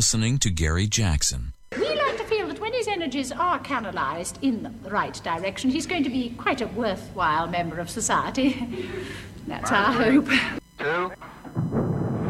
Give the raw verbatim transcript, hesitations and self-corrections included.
listening to Gary Jackson. We like to feel that when his energies are canalized in the right direction, he's going to be quite a worthwhile member of society. That's our hope. Two.